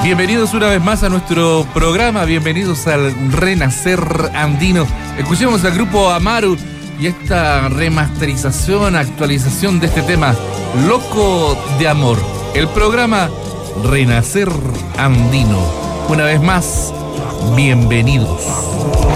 Bienvenidos una vez más a nuestro programa, bienvenidos al Renacer Andino. Escuchemos al grupo Amaru y esta remasterización, actualización de este tema, Loco de Amor. El programa Renacer Andino. Una vez más, bienvenidos.